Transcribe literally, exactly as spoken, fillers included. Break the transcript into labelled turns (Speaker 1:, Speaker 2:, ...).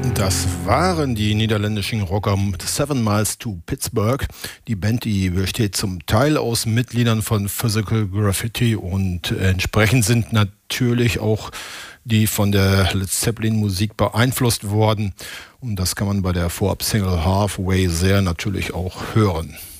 Speaker 1: Das waren die niederländischen Rocker Seven Miles to Pittsburgh. Die Band, die besteht zum Teil aus Mitgliedern von Physical Graffiti und entsprechend sind natürlich auch die von der Led Zeppelin Musik beeinflusst worden. Und das kann man bei der Vorab-Single Halfway sehr natürlich auch hören.